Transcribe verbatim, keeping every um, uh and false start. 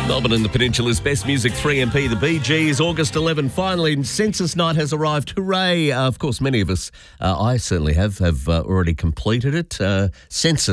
Melbourne and the Peninsula's Best Music three M P, the Bee Gees, August eleventh, finally, Census Night has arrived. Hooray! Uh, of course, many of us, uh, I certainly have, have uh, already completed it. Uh, census